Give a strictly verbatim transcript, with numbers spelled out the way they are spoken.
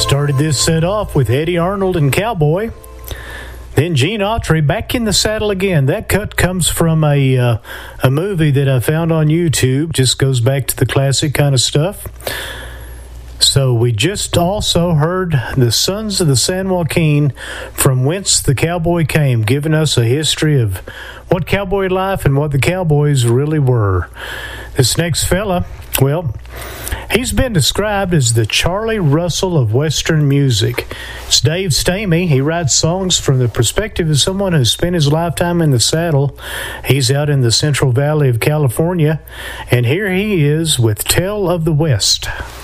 Started this set off with Eddie Arnold and Cowboy. Then Gene Autry back in the saddle again. That cut comes from a uh, a movie that I found on YouTube. Just goes back to the classic kind of stuff. So we just also heard the Sons of the San Joaquin, From Whence the Cowboy Came, giving us a history of what cowboy life and what the cowboys really were. This next fella, well, he's been described as the Charlie Russell of Western music. It's Dave Stamey. He writes songs from the perspective of someone who spent his lifetime in the saddle. He's out in the Central Valley of California, and here he is with Tale of the West.